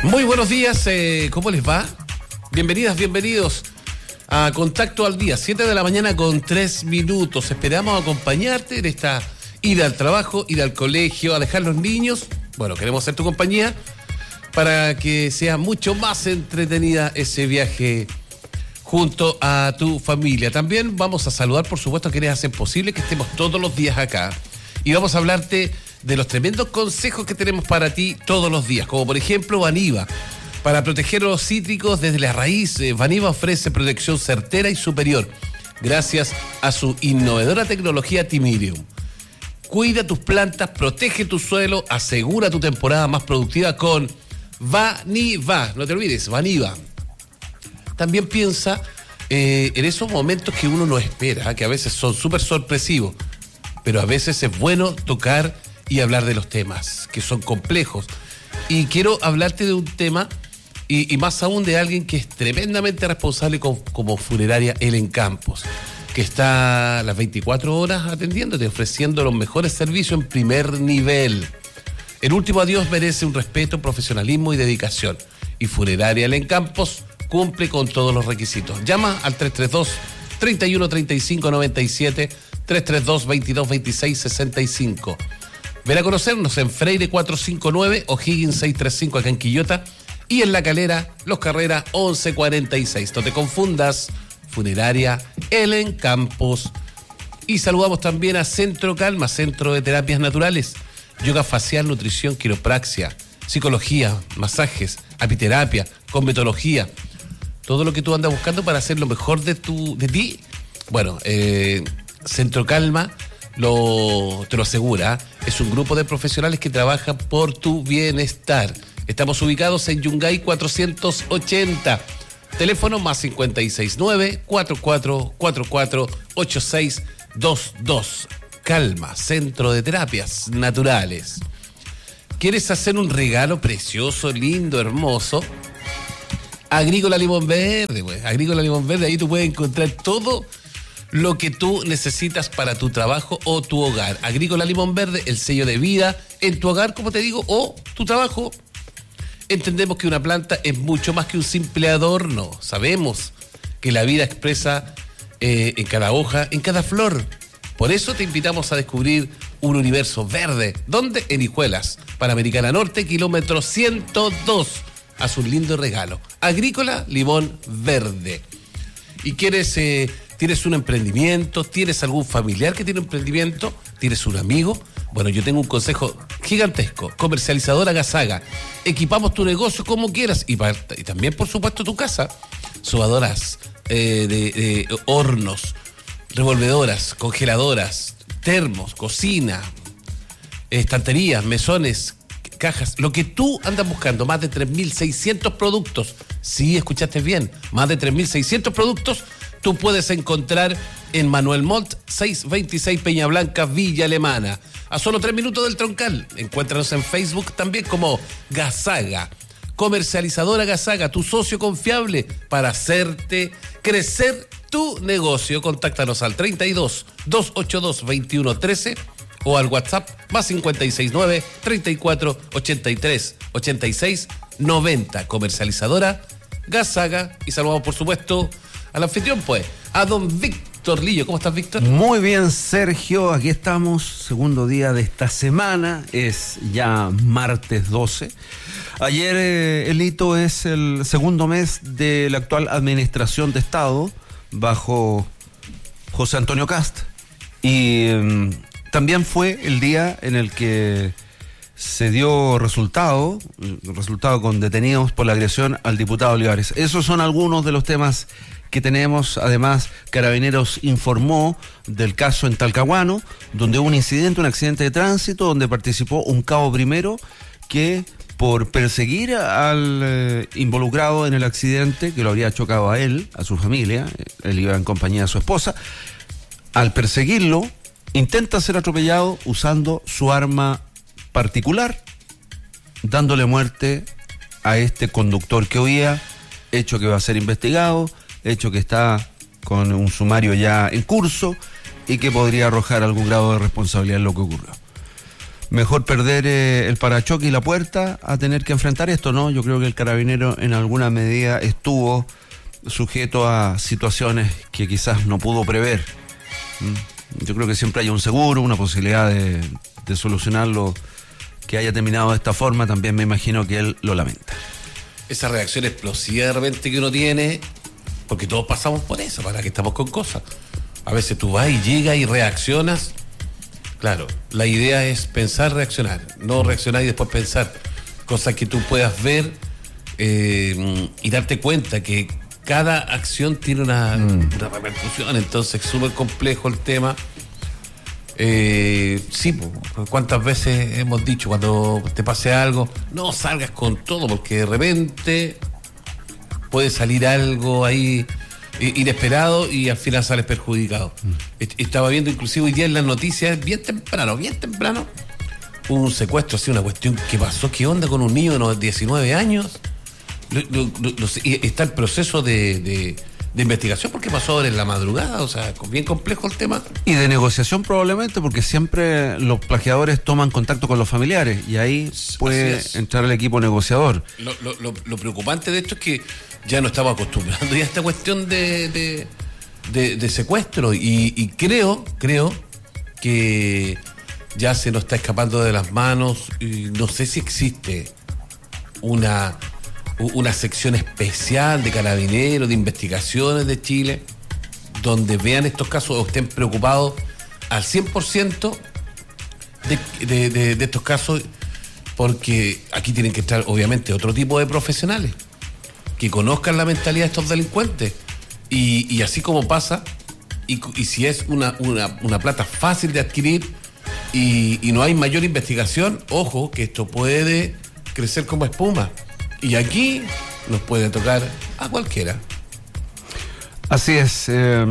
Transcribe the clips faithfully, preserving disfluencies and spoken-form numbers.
Muy buenos días, eh, ¿cómo les va? Bienvenidas, bienvenidos a Contacto al Día, siete de la mañana con tres minutos. Esperamos acompañarte en esta ida al trabajo, ida al colegio, a dejar los niños. Bueno, queremos ser tu compañía para que sea mucho más entretenida ese viaje junto a tu familia. También vamos a saludar, por supuesto, a quienes hacen posible que estemos todos los días acá. Y vamos a hablarte de los tremendos consejos que tenemos para ti todos los días, como por ejemplo Vaniva. Para proteger los cítricos desde la raíz, eh, Vaniva ofrece protección certera y superior gracias a su innovadora tecnología Timirium. Cuida tus plantas, protege tu suelo, asegura tu temporada más productiva con Vaniva. No te olvides, Vaniva. También piensa eh, en esos momentos que uno no espera, que a veces son súper sorpresivos, pero a veces es bueno tocar y hablar de los temas, que son complejos. Y quiero hablarte de un tema, y, y más aún de alguien que es tremendamente responsable con, como funeraria Elen Campos, que está las veinticuatro horas atendiéndote, ofreciendo los mejores servicios en primer nivel. El último adiós merece un respeto, profesionalismo y dedicación. Y funeraria Elen Campos cumple con todos los requisitos. Llama al tres tres dos, tres uno tres cinco nueve siete, tres tres dos, veintidós veintiséis sesenta y cinco. Ven a conocernos en Freire cuatrocientos cincuenta y nueve, O'Higgins seiscientos treinta y cinco acá en Quillota y en La Calera, Los Carreras once cuarenta y seis. No te confundas, funeraria Elen Campos. Y saludamos también a Centro Calma, Centro de Terapias Naturales, yoga facial, nutrición, quiropraxia, psicología, masajes, apiterapia, cosmetología. Todo lo que tú andas buscando para hacer lo mejor de tu, de ti. Bueno, eh, Centro Calma lo, te lo asegura. Es un grupo de profesionales que trabajan por tu bienestar. Estamos ubicados en Yungay cuatrocientos ochenta. Teléfono más cinco seis nueve, cuatro cuatro cuatro cuatro, ocho seis dos dos. Calma, Centro de Terapias Naturales. ¿Quieres hacer un regalo precioso, lindo, hermoso? Agrícola Limón Verde, pues. Agrícola Limón Verde, ahí tú puedes encontrar todo lo que tú necesitas para tu trabajo o tu hogar. Agrícola Limón Verde, el sello de vida en tu hogar, como te digo, o tu trabajo. Entendemos que una planta es mucho más que un simple adorno. Sabemos que la vida expresa eh, en cada hoja, en cada flor. Por eso te invitamos a descubrir un universo verde. ¿Dónde? En Hijuelas, Panamericana Norte, kilómetro ciento dos. Haz un lindo regalo. Agrícola Limón Verde. ¿Y quieres, eh, tienes un emprendimiento? ¿Tienes algún familiar que tiene un emprendimiento? ¿Tienes un amigo? Bueno, yo tengo un consejo gigantesco. Comercializadora Gasaga. Equipamos tu negocio como quieras y, para, y también, por supuesto, tu casa. Sobadoras, eh, de, de hornos, revolvedoras, congeladoras, termos, cocina, estanterías, mesones, cajas, lo que tú andas buscando, más de tres mil seiscientos productos. Sí, escuchaste bien, más de tres mil seiscientos productos tú puedes encontrar en Manuel Montt, seiscientos veintiséis Peña Blanca, Villa Alemana. A solo tres minutos del Troncal. Encuéntranos en Facebook también como Gasaga. Comercializadora Gasaga, tu socio confiable para hacerte crecer tu negocio. Contáctanos al treinta y dos, doscientos ochenta y dos, veintiuno trece o al WhatsApp más cinco seis nueve, treinta y cuatro, ochenta y tres, ochenta y seis, noventa. Comercializadora Gasaga. Y saludamos, por supuesto, al anfitrión, pues, a don Víctor Lillo. ¿Cómo estás, Víctor? Muy bien, Sergio. Aquí estamos, segundo día de esta semana. Es ya martes doce. Ayer, eh, el hito es el segundo mes de la actual administración de Estado bajo José Antonio Kast. Y eh, también fue el día en el que se dio resultado, resultado con detenidos por la agresión al diputado Olivares. Esos son algunos de los temas que tenemos. Además, Carabineros informó del caso en Talcahuano, donde hubo un incidente, un accidente de tránsito, donde participó un cabo primero que, por perseguir al eh, involucrado en el accidente, que lo habría chocado a él, a su familia, él iba en compañía de su esposa, al perseguirlo, intenta ser atropellado usando su arma particular, dándole muerte a este conductor que huía, hecho que va a ser investigado, hecho que está con un sumario ya en curso y que podría arrojar algún grado de responsabilidad en lo que ocurrió. mejor perder eh, el parachoque y la puerta a tener que enfrentar esto, ¿no? Yo creo que el carabinero en alguna medida estuvo sujeto a situaciones que quizás no pudo prever. ¿Mm? Yo creo que siempre hay un seguro, una posibilidad de, de solucionarlo. Que haya terminado de esta forma, también me imagino que él lo lamenta. Esa reacción explosiva de repente que uno tiene, porque todos pasamos por eso, para que estamos con cosas. A veces tú vas y llegas y reaccionas. Claro, la idea es pensar, reaccionar, no reaccionar y después pensar. Cosas que tú puedas ver eh, y darte cuenta que cada acción tiene una, mm. una repercusión, entonces es súper complejo el tema. Eh, sí, cuántas veces hemos dicho cuando te pase algo, no salgas con todo porque de repente puede salir algo ahí inesperado y al final sales perjudicado. Mm. Estaba viendo inclusive hoy día en las noticias, bien temprano, bien temprano, un secuestro, así una cuestión que pasó, ¿qué onda con un niño de unos diecinueve años? Lo, lo, lo, lo, está el proceso de... de de investigación porque pasó ahora en la madrugada, o sea, bien complejo el tema. Y de negociación probablemente, porque siempre los plagiadores toman contacto con los familiares y ahí puede entrar el equipo negociador. Lo, lo, lo, lo preocupante de esto es que ya no estamos acostumbrando ya a esta cuestión de, de, de, de secuestro y, y creo, creo que ya se nos está escapando de las manos y no sé si existe una... una sección especial de carabineros, de investigaciones de Chile, donde vean estos casos o estén preocupados al cien por ciento de, de, de, de estos casos, porque aquí tienen que estar obviamente otro tipo de profesionales que conozcan la mentalidad de estos delincuentes y, y así como pasa y, y si es una, una, una plata fácil de adquirir y, y no hay mayor investigación, ojo que esto puede crecer como espuma. Y aquí nos puede tocar a cualquiera. Así es. Eh,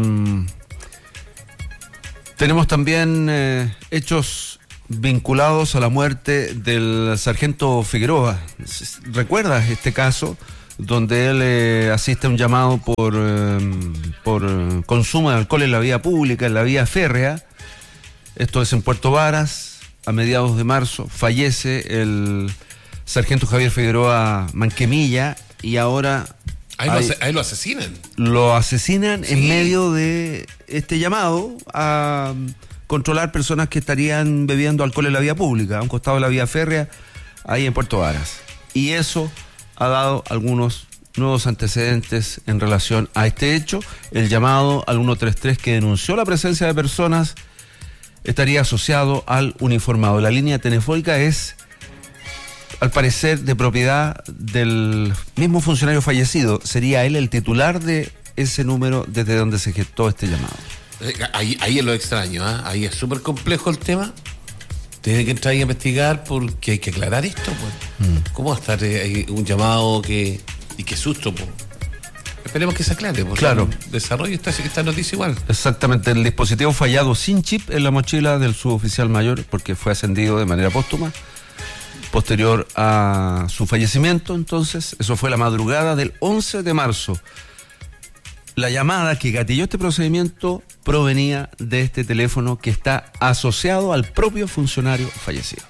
tenemos también eh, hechos vinculados a la muerte del sargento Figueroa. ¿Recuerdas este caso donde él eh, asiste a un llamado por, eh, por eh, consumo de alcohol en la vía pública, en la vía férrea? Esto es en Puerto Varas, a mediados de marzo. Fallece el sargento Javier Figueroa Manquemilla y ahora... Ahí, hay, lo, ahí lo asesinan. Lo asesinan sí. En medio de este llamado a controlar personas que estarían bebiendo alcohol en la vía pública, a un costado de la vía férrea, ahí en Puerto Varas. Y eso ha dado algunos nuevos antecedentes en relación a este hecho. El llamado al ciento treinta y tres que denunció la presencia de personas estaría asociado al uniformado. La línea telefónica es... al parecer de propiedad del mismo funcionario fallecido. Sería él el titular de ese número desde donde se gestó este llamado. Ahí, ahí es lo extraño, ¿eh? Ahí es súper complejo el tema. Tiene que entrar y investigar porque hay que aclarar esto, pues. Mm. ¿Cómo va a estar eh, un llamado que y qué susto, pues? Esperemos que se aclare, pues. Claro. Desarrollo esta, esta noticia igual. Exactamente, el dispositivo fallado sin chip en la mochila del suboficial mayor porque fue ascendido de manera póstuma posterior a su fallecimiento. Entonces, eso fue la madrugada del once de marzo. La llamada que gatilló este procedimiento provenía de este teléfono que está asociado al propio funcionario fallecido.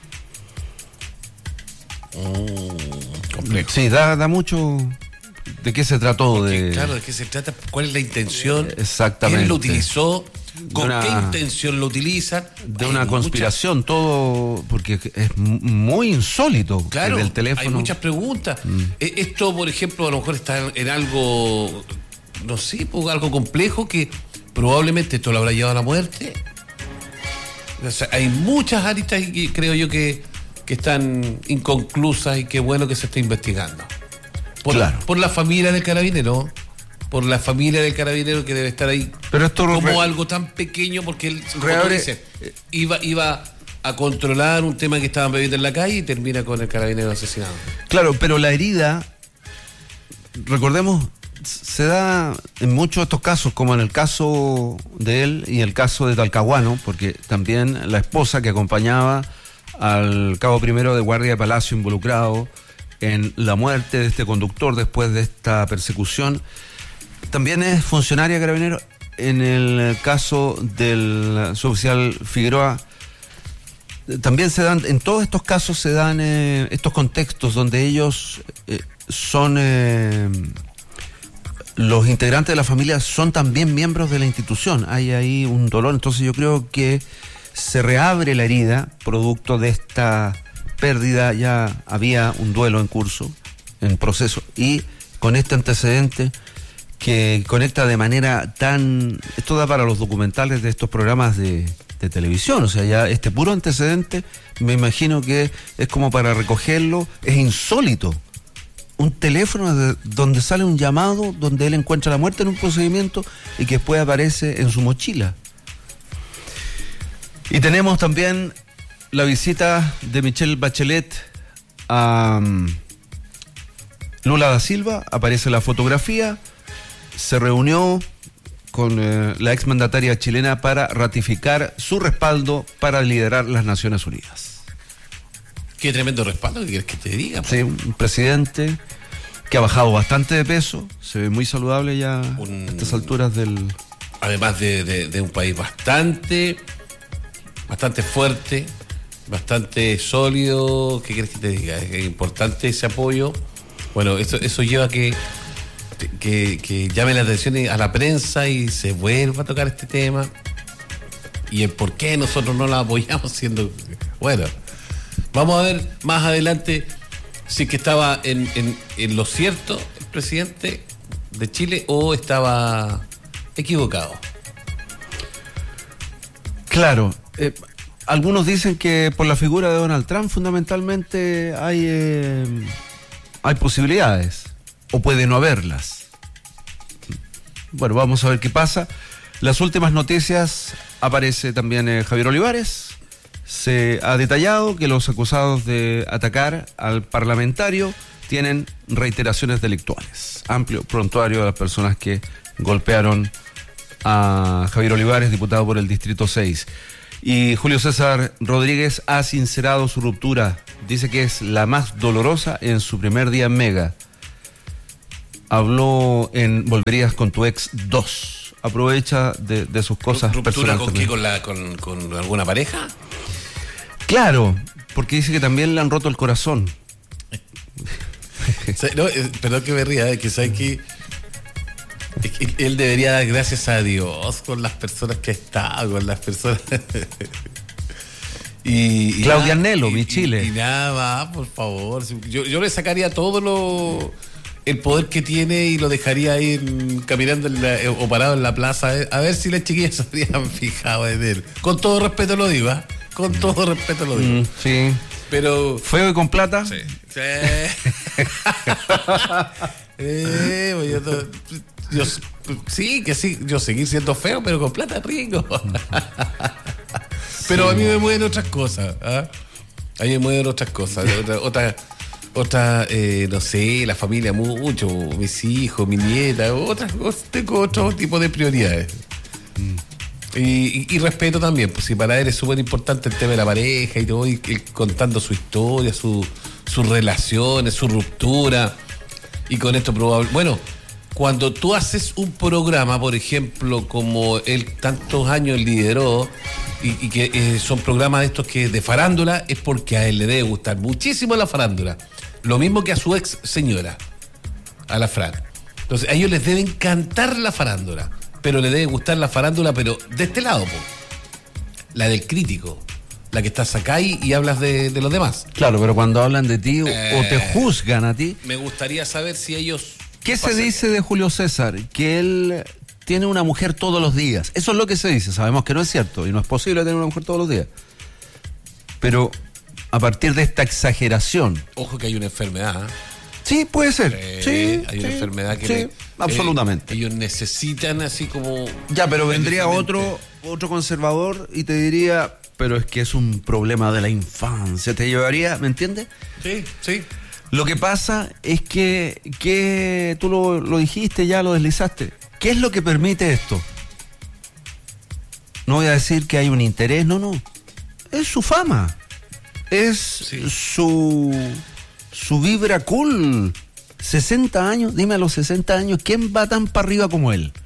Mm, complejo. Sí, da, da mucho... ¿De qué se trató? Porque, de... Claro, ¿de qué se trata? ¿Cuál es la intención? Exactamente. ¿Quién lo utilizó? ¿Con una, qué intención lo utilizan? De hay una conspiración, muchas... todo, porque es muy insólito. Claro, del teléfono. Hay muchas preguntas. Mm. Esto, por ejemplo, a lo mejor está en algo, no sé, algo complejo que probablemente esto lo habrá llevado a la muerte. O sea, hay muchas aristas y creo yo que, que están inconclusas y qué bueno que se está investigando. Por, claro. por la familia del carabinero. Por la familia del carabinero que debe estar ahí. Pero esto como re... algo tan pequeño, porque él Reabre... dice, iba, iba a controlar un tema que estaban bebiendo en la calle y termina con el carabinero asesinado. Claro, pero la herida, recordemos, se da en muchos de estos casos, como en el caso de él y el caso de Talcahuano, porque también la esposa que acompañaba al cabo primero de guardia de Palacio involucrado en la muerte de este conductor después de esta persecución, también es funcionaria carabinero. En el caso del suboficial Figueroa, también se dan, en todos estos casos se dan eh, estos contextos donde ellos eh, son, eh, los integrantes de la familia son también miembros de la institución. Hay ahí un dolor, entonces yo creo que se reabre la herida producto de esta pérdida. Ya había un duelo en curso, en proceso, y con este antecedente que conecta de manera tan... Esto da para los documentales de estos programas de, de televisión, o sea, ya este puro antecedente, me imagino que es como para recogerlo, es insólito. Un teléfono de, donde sale un llamado, donde él encuentra la muerte en un procedimiento y que después aparece en su mochila. Y tenemos también la visita de Michelle Bachelet a um, Lula da Silva, aparece la fotografía. Se reunió con eh, la exmandataria chilena para ratificar su respaldo para liderar las Naciones Unidas. Qué tremendo respaldo, ¿qué quieres que te diga? Sí, un presidente que ha bajado bastante de peso, se ve muy saludable ya un, a estas alturas del... Además de, de, de un país bastante, bastante fuerte, bastante sólido, ¿qué quieres que te diga? Es importante ese apoyo. Bueno, eso, eso lleva a que... Que, que llame la atención a la prensa y se vuelva a tocar este tema y el por qué nosotros no la apoyamos, siendo bueno, vamos a ver más adelante si es que estaba en, en, en lo cierto el presidente de Chile o estaba equivocado. Claro, eh, algunos dicen que por la figura de Donald Trump fundamentalmente hay eh, hay posibilidades, o puede no haberlas. Bueno, vamos a ver qué pasa. Las últimas noticias, aparece también eh, Javier Olivares. Se ha detallado que los acusados de atacar al parlamentario tienen reiteraciones delictuales. Amplio prontuario de las personas que golpearon a Javier Olivares, diputado por el Distrito seis. Y Julio César Rodríguez ha sincerado su ruptura. Dice que es la más dolorosa en su primer día en Mega. Habló en Volverías con tu ex dos. Aprovecha de, de sus cosas ¿Ruptura personales. con qué? ¿Con, la, con, ¿Con alguna pareja? Claro, porque dice que también le han roto el corazón. No, eh, perdón que me ría, eh, que sabe que, es que él debería dar gracias a Dios con las personas que ha estado, con las personas... y, y Claudia nada, Nelo, y, mi Chile. Y, y nada más, por favor. Yo, yo le sacaría todo lo... el poder que tiene y lo dejaría ahí caminando en la, o parado en la plaza, eh, a ver si las chiquillas se habrían fijado en él. Con todo respeto lo digo, ¿eh? Con todo respeto lo digo. Mm, sí. Pero... ¿Feo y con plata? Sí. Sí. eh, pues yo, to- yo, sí, que sí, yo seguir siendo feo, pero con plata rico. Pero a mí me mueven otras cosas. ¿Ah? A mí me mueven otras cosas. Otra, otra, otra eh, no sé, la familia mucho, mis hijos, mi nieta, otras, tengo otro tipo de prioridades. Y, y, y respeto también, pues si para él es súper importante el tema de la pareja y todo, y, y contando su historia, su, sus relaciones, su ruptura, y con esto probable. Bueno, cuando tú haces un programa, por ejemplo, como él tantos años lideró, y, y que eh, son programas estos que de farándula, es porque a él le debe gustar muchísimo la farándula. Lo mismo que a su ex señora, a la Fran. Entonces, a ellos les debe encantar la farándula, pero le debe gustar la farándula, pero de este lado, po. La del crítico, la que estás acá y, y hablas de, de los demás. Claro, pero cuando hablan de ti Eh, o te juzgan a ti. Me gustaría saber si ellos... ¿Qué se pasan- dice de Julio César? Que él tiene una mujer todos los días. Eso es lo que se dice. Sabemos que no es cierto y no es posible tener una mujer todos los días. Pero a partir de esta exageración. Ojo que hay una enfermedad, ¿eh? Sí, puede ser. Eh, sí, hay una sí, enfermedad que sí, le- absolutamente. eh, ellos necesitan así como... Ya, pero vendría precisamente- otro otro conservador y te diría, pero es que es un problema de la infancia. Te llevaría, ¿me entiendes? Sí, sí. Lo que pasa es que, que tú lo, lo dijiste ya, lo deslizaste. ¿Qué es lo que permite esto? No voy a decir que hay un interés, no, no. Es su fama. Es Sí. su, su vibra cool. sesenta años, dime a los sesenta años, ¿quién va tan para arriba como él?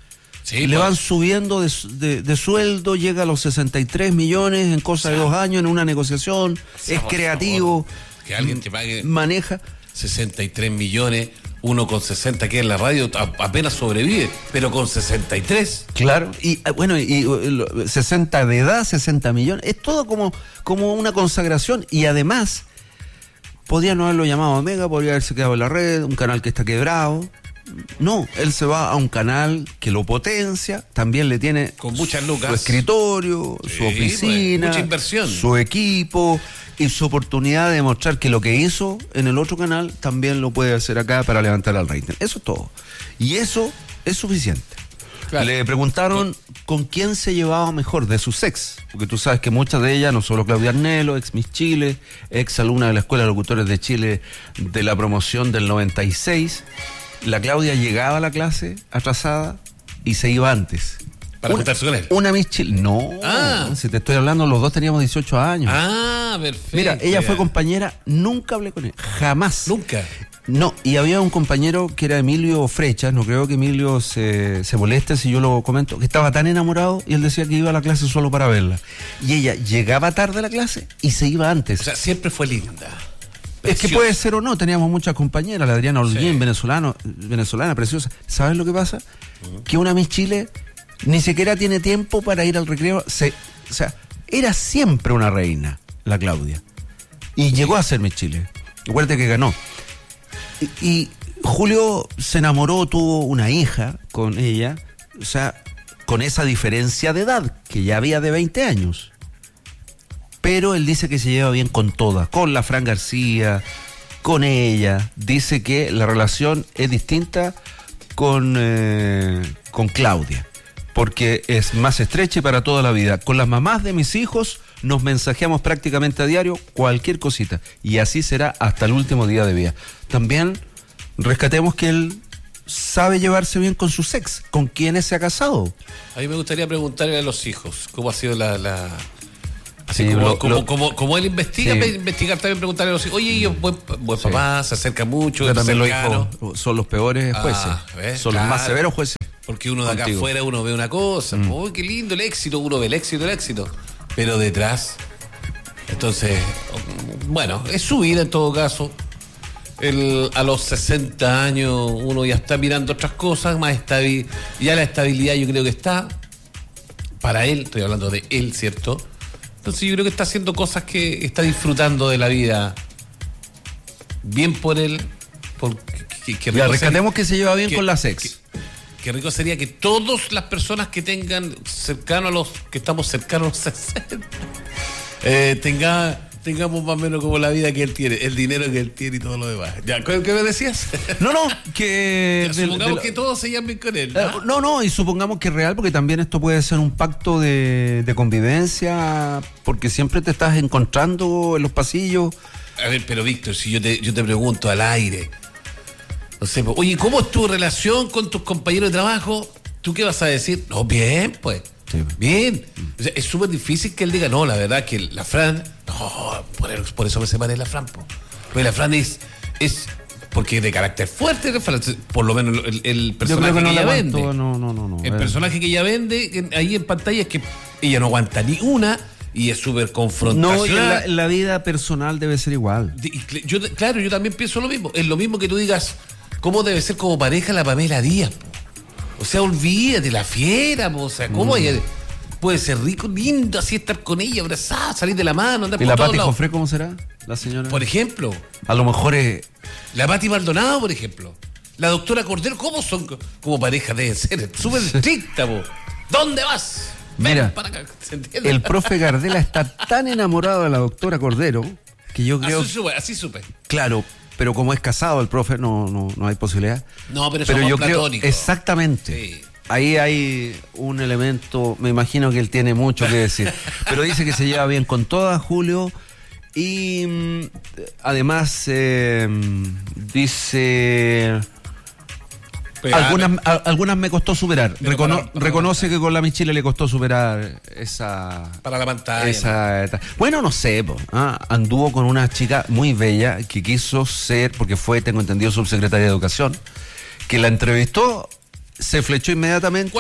Sí, le pues. van subiendo de, de, de sueldo, llega a los sesenta y tres millones en cosa de dos años en una negociación, sea, es por creativo, favor, que alguien te pague maneja. sesenta y tres millones, uno con sesenta que en la radio a- apenas sobrevive, pero con sesenta y tres. Claro, y eh, bueno, y, y, eh, sesenta de edad, sesenta millones, es todo como, como una consagración, y además podría no haberlo llamado Omega, podría haberse quedado en la red, un canal que está quebrado. No, él se va a un canal que lo potencia, también le tiene Con muchas lucas. su escritorio, Sí, su oficina, pues, mucha inversión. su equipo y su oportunidad de demostrar que lo que hizo en el otro canal también lo puede hacer acá para levantar al rating. Eso es todo. Y eso es suficiente. Claro. Le preguntaron con quién se llevaba mejor de sus ex, porque tú sabes que muchas de ellas, no solo Claudia Arnelo, ex Miss Chile, ex alumna de la Escuela de Locutores de Chile de la promoción del noventa y seis, la Claudia llegaba a la clase atrasada y se iba antes. Para Una- juntarse con él. Una Miss Chile. No, Ah. si te estoy hablando, los dos teníamos dieciocho años. Ah, perfecto. Mira, ella ya. fue compañera, nunca hablé con él, jamás. Nunca. No, y había un compañero que era Emilio Frechas, no creo que Emilio se, se moleste si yo lo comento, que estaba tan enamorado y él decía que iba a la clase solo para verla. Y ella llegaba tarde a la clase y se iba antes. O sea, siempre fue linda. Es que Preciosa. puede ser o no, teníamos muchas compañeras, la Adriana Holguín, Sí. venezolano, venezolana, preciosa. ¿Sabes lo que pasa? Que una Miss Chile ni siquiera tiene tiempo para ir al recreo. Se, o sea, era siempre una reina, la Claudia. Y llegó a ser Miss Chile. Acuérdate que ganó. Y, y Julio se enamoró, tuvo una hija con ella, o sea, con esa diferencia de edad, que ya había de veinte años. Pero él dice que se lleva bien con todas, con la Fran García, con ella. Dice que la relación es distinta con, eh, con Claudia, porque es más estrecha y para toda la vida. Con las mamás de mis hijos nos mensajeamos prácticamente a diario cualquier cosita, y así será hasta el último día de vida. También rescatemos que él sabe llevarse bien con sus ex, con quienes se ha casado. A mí me gustaría preguntarle a los hijos cómo ha sido la... la... Así Sí, como, lo- como, lo- como, como él investiga, Sí. pe- investigar también, preguntarle a los hijos, oye, ellos, buen, buen Sí. papá, se acerca mucho, Pero es también los cercano. hijos son los peores Ah, jueces, ¿ves? son los más Claro. severos jueces. Porque uno de acá Contigo. afuera uno ve una cosa, Mm. uy, qué lindo el éxito, uno ve el éxito, el éxito, pero detrás, entonces, bueno, es su vida en todo caso. El, a los sesenta años uno ya está mirando otras cosas, más estabil, ya la estabilidad yo creo que está para él, estoy hablando de él, ¿cierto? Entonces yo creo que está haciendo cosas que está disfrutando de la vida, bien por él, por, que, que Ya, rico rescatemos sería- que se lleva bien que- con las ex. que- Qué rico sería que todas las personas que tengan cercano a los que estamos cercanos a los sesenta eh, tenga, tengamos más o menos como la vida que él tiene, el dinero que él tiene y todo lo demás. Ya, ¿qué, qué me decías? No, no, que... Ya, del- supongamos del- que todos se llamen con él. Eh, ¿no? no, no, y supongamos que es real, porque también esto puede ser un pacto de, de convivencia, porque siempre te estás encontrando en los pasillos. A ver, pero Víctor, si yo te, yo te pregunto al aire, no sé, pues, oye, ¿cómo es tu relación con tus compañeros de trabajo? ¿Tú qué vas a decir? No, bien, pues. Sí. Bien. O sea, es súper difícil que él diga, no, la verdad que la Fran, no, por, por eso me separé de la Fran, po. Porque la Fran es, es, porque es de carácter fuerte, la Fran, por lo menos el, el personaje que, no ella le vende. aguanto, no, no, no, no. El eh. personaje que ella vende en- ahí en pantalla es que ella no aguanta ni una y es súper confrontacional. No, y la, la vida personal debe ser igual. De- y cl- yo, claro, yo también pienso lo mismo. Es lo mismo que tú digas, ¿cómo debe ser como pareja la Pamela Díaz? Po? O sea, olvídate, la fiera, po. O sea, ¿cómo Mm. ella puede ser rico, lindo, así estar con ella, abrazada, salir de la mano, andar ¿Y por la todos Pati lados? Jofré cómo será, la señora? Por ejemplo, A lo mejor es... la Pati Maldonado, por ejemplo. La doctora Cordero, ¿cómo son co- como pareja? Deben ser súper estricta, po. ¿Dónde vas? Ven Mira, para acá. ¿Se entiende? el profe Gardela está tan enamorado de la doctora Cordero que yo creo... Así supe, así supe. Claro, pero como es casado el profe, no, no, no hay posibilidad. No, pero, Pero somos yo creo... platónicos. Exactamente. Sí. Ahí hay un elemento, me imagino que él tiene mucho que decir. Pero dice que se lleva bien con todas, Julio. Y mm, además eh, dice... Pero, Algunas, a- algunas me costó superar. Pero Recono- para- para reconoce que con la Miss Chile le costó superar esa... para la pantalla. esa eta- bueno, no sé, po, ah, anduvo con una chica muy bella que quiso ser, porque fue, tengo entendido, subsecretaria de Educación, que la entrevistó, se flechó inmediatamente. ¿Cuál?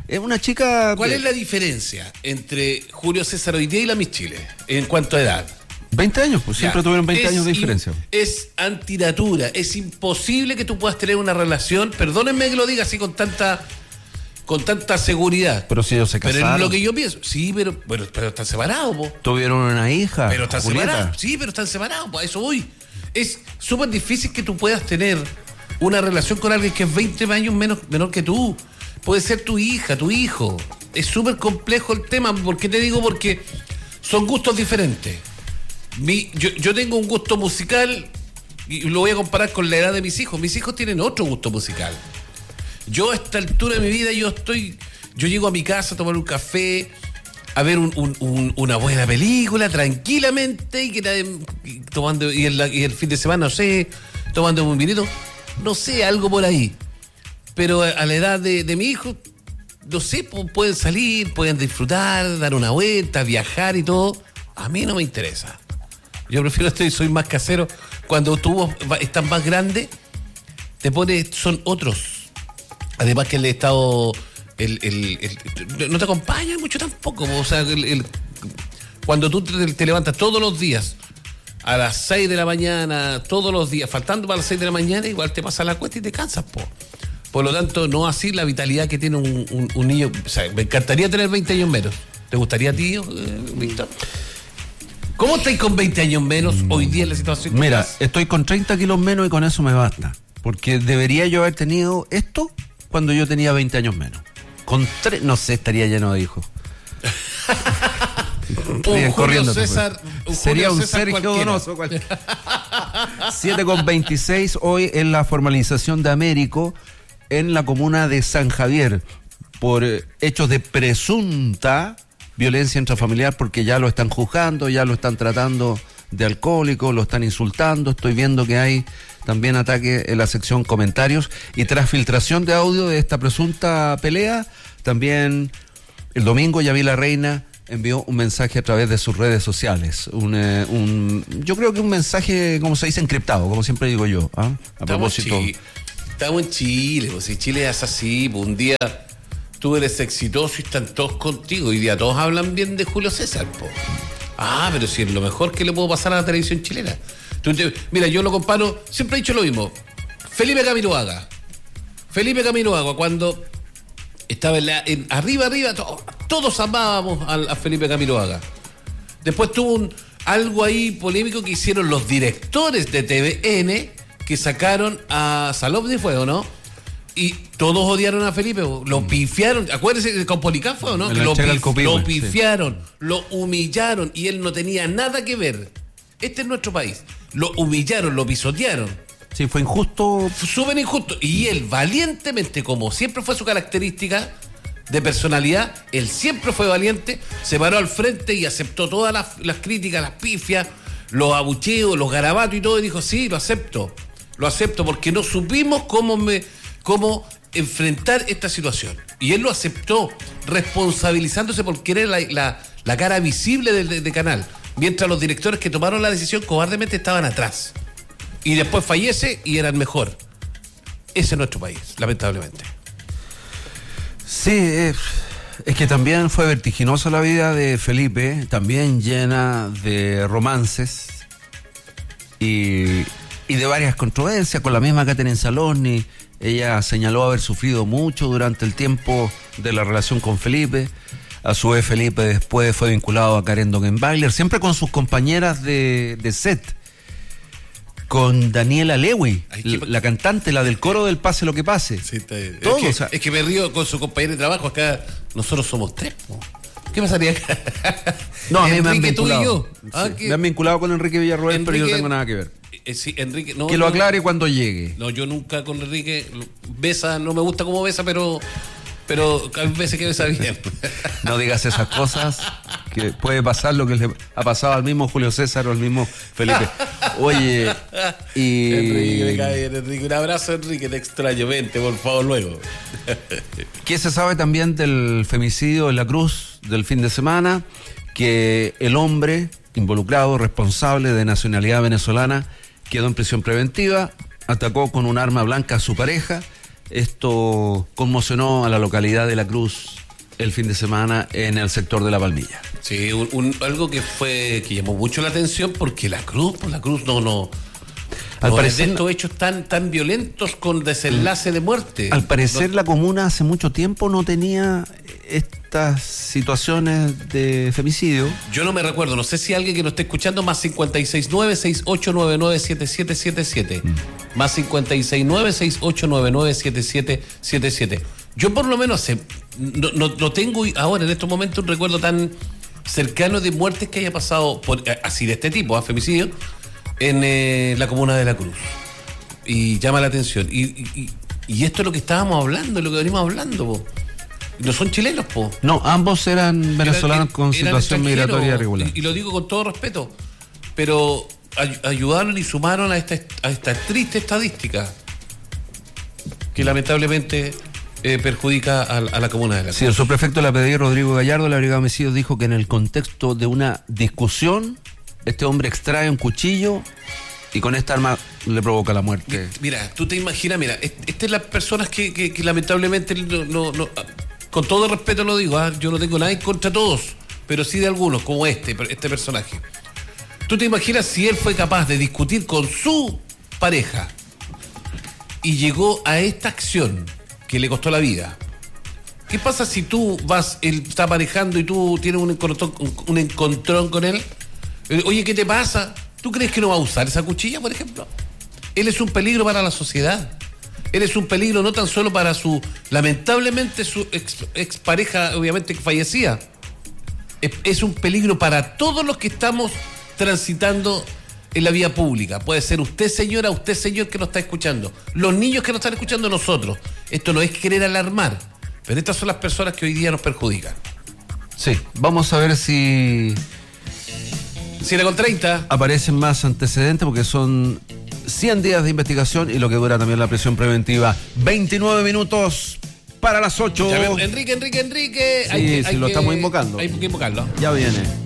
Es una chica... ¿Cuál es la diferencia entre Julio César hoy día y la Miss Chile en cuanto a edad? veinte años, pues siempre Ya, tuvieron veinte es años de in- diferencia. Es antinatura, es imposible que tú puedas tener una relación, perdónenme que lo diga así con tanta con tanta seguridad. Pero si ellos se Pero casaron. es lo que yo pienso. Sí, pero, pero, pero están separados, po. Tuvieron una hija, Pero están Julieta. separados. Sí, pero están separados, po, a eso voy. Es súper difícil que tú puedas tener una relación con alguien que es veinte años menos, menor que tú. Puede ser tu hija, tu hijo. Es súper complejo el tema. ¿Por qué te digo? Porque son gustos diferentes. Mi, yo, yo tengo un gusto musical y lo voy a comparar con la edad de mis hijos. Mis hijos tienen otro gusto musical. Yo a esta altura de mi vida, yo estoy, yo llego a mi casa a tomar un café, a ver un, un, un, una buena película tranquilamente y que nadie- y tomando y el, y el fin de semana, no sé, tomando un vinito, no sé, algo por ahí. Pero a, a la edad de, de mi hijo, no sé, pu- pueden salir, pueden disfrutar, dar una vuelta, viajar y todo. A mí no me interesa. Yo prefiero esto y soy más casero. Cuando tú va- estás más grande, te pones, son otros. Además que el estado, el, el- el- no te acompaña mucho tampoco. O sea, el- el- cuando tú te, te levantas todos los días a las seis de la mañana, todos los días, faltando para las seis de la mañana, igual te pasa la cuesta y te cansas, po. Por lo tanto, no así la vitalidad que tiene un, un- un niño. O sea, me encantaría tener veinte años menos. ¿Te gustaría a ti, eh, Víctor? ¿Cómo estáis con veinte años menos hoy día en la situación que Mira, estás? estoy con treinta kilos menos y con eso me basta. Porque debería yo haber tenido esto cuando yo tenía veinte años menos. Con tres, no sé, estaría lleno de hijos. Un Estarían Julio corriéndote, pues. César, un Sería Julio un César Sergio cualquiera. Donoso. siete con veintiséis hoy en la formalización de Américo en la comuna de San Javier por eh, hechos de presunta violencia intrafamiliar, porque ya lo están juzgando, ya lo están tratando de alcohólico, lo están insultando. Estoy viendo que hay también ataque en la sección comentarios, y tras filtración de audio de esta presunta pelea, también el domingo Yamila Reina envió un mensaje a través de sus redes sociales, un, eh, un yo creo que un mensaje, como se dice, encriptado, como siempre digo yo, ¿ah? A Estamos, propósito. Chi- estamos en Chile, pues si Chile es así, pues un día tú eres exitoso y están todos contigo, y día todos hablan bien de Julio César, po. Ah, pero si es lo mejor que le puedo pasar a la televisión chilena. Tú te- mira, yo lo comparo, siempre he dicho lo mismo. Felipe Camiroaga. Felipe Camiroaga, cuando estaba en la- en- arriba, arriba, to- todos amábamos a, a Felipe Camiroaga. Después tuvo un, algo ahí polémico que hicieron los directores de T V N, que sacaron a Salov de Fuego, ¿no? Y todos odiaron a Felipe, lo pifiaron. Acuérdense, con Policán fue, ¿o no? En la Lo, entrega pif- del Copihue, lo sí. pifiaron, lo humillaron y él no tenía nada que ver. Este es nuestro país. Lo humillaron, lo pisotearon. Sí, fue injusto. Súper injusto. Y él, valientemente, como siempre fue su característica de personalidad, él siempre fue valiente, se paró al frente y aceptó todas las, las críticas, las pifias, los abucheos, los garabatos y todo, y dijo, sí, lo acepto. Lo acepto porque no supimos cómo me cómo enfrentar esta situación. Y él lo aceptó, responsabilizándose porque era la, la, la cara visible del de, de canal, mientras los directores que tomaron la decisión cobardemente estaban atrás. Y después fallece y eran mejor. Ese es nuestro país, lamentablemente. Sí, es, es que también fue vertiginosa la vida de Felipe, también llena de romances y, y de varias controversias, con la misma Catherine Saloni. Ella señaló haber sufrido mucho durante el tiempo de la relación con Felipe. A su vez, Felipe después fue vinculado a Karen Dogenbailer, siempre con sus compañeras de, de set. Con Daniela Lewy, Ay, qué- la, la cantante, la del coro del Pase lo que pase. Sí, está bien. Todo, es, que, o sea- es que me río con su compañero de trabajo. Acá nosotros somos tres, po. ¿Qué pasaría acá? No, a mí me han Enrique, tú y vinculado. yo. Sí, Ah, que- me han vinculado con Enrique Villarroel, pero yo no Enrique- tengo nada que ver. Eh, sí, Enrique, no, Que lo no, aclare cuando llegue. No, yo nunca con Enrique lo- besa, no me gusta cómo besa, pero pero hay veces que besa bien. No digas esas cosas, que puede pasar lo que le ha pasado al mismo Julio César o al mismo Felipe. Oye, y... Enrique, me cae bien, Enrique. Un abrazo, Enrique, te extraño. Vente, por favor, luego. ¿Qué se sabe también del femicidio en La Cruz del fin de semana? Que el hombre involucrado, responsable, de nacionalidad venezolana, quedó en prisión preventiva, atacó con un arma blanca a su pareja esto conmocionó a la localidad de La Cruz el fin de semana en el sector de La Palmilla. Sí, un, un, algo que fue que llamó mucho la atención porque La Cruz, pues La Cruz no, no, al no parecer, es de estos hechos tan, tan violentos con desenlace de muerte. Al parecer no, la comuna hace mucho tiempo no tenía estas situaciones de femicidio. Yo no me recuerdo, no sé si alguien que nos esté escuchando, más cincuenta y seis nueve, sesenta y ocho noventa y nueve, setenta y siete setenta y siete, mm. más cincuenta y seis nueve, sesenta y ocho noventa y nueve, setenta y siete setenta y siete. Yo por lo menos eh, no, no, no tengo ahora en estos momentos un recuerdo tan cercano de muertes que haya pasado por, así de este tipo, ¿eh? Femicidio, en eh, la comuna de La Cruz. Y llama la atención. Y, y, y esto es lo que estábamos hablando, lo que venimos hablando, po. No son chilenos, po. No, ambos eran venezolanos eran, con situación migratoria regular. Y, y lo digo con todo respeto, pero ay, ayudaron y sumaron a esta, a esta triste estadística que lamentablemente eh, perjudica a, a la comuna de La Cruz. Sí, el subprefecto de la P D I, Rodrigo Gallardo, de la Brigada de Homicidios, dijo que en el contexto de una discusión, este hombre extrae un cuchillo y con esta arma le provoca la muerte. Mira, tú te imaginas, mira, estas son las personas que, que, que lamentablemente, no, no, no, con todo respeto lo digo, ¿eh? Yo no tengo nada en contra de todos, pero sí de algunos, como este, este personaje. Tú te imaginas si él fue capaz de discutir con su pareja y llegó a esta acción que le costó la vida. ¿Qué pasa si tú vas, él está manejando y tú tienes un encontrón, un encontrón con él? Oye, ¿qué te pasa? ¿Tú crees que no va a usar esa cuchilla, por ejemplo? Él es un peligro para la sociedad. Él es un peligro no tan solo para su, lamentablemente, su ex, expareja, obviamente, que fallecía. Es, es un peligro para todos los que estamos transitando en la vía pública. Puede ser usted, señora, usted, señor, que nos está escuchando. Los niños que nos están escuchando, nosotros. Esto no es querer alarmar, pero estas son las personas que hoy día nos perjudican. Sí, vamos a ver si... siete con treinta. Aparecen más antecedentes porque son cien días de investigación y lo que dura también la prisión preventiva. veintinueve minutos para las ocho. Ya vemos, Enrique, Enrique, Enrique. Sí, hay que, si hay lo que, estamos invocando. Hay que invocarlo. Ya viene.